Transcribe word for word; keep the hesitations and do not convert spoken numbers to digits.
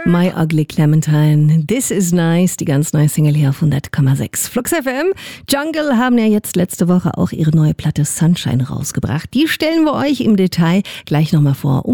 My Ugly Clementine, This is Nice, die ganz neue Single hier auf hundert Komma sechs. Flux F M, Jungle haben ja jetzt letzte Woche auch ihre neue Platte Sunshine rausgebracht. Die stellen wir euch im Detail gleich nochmal vor.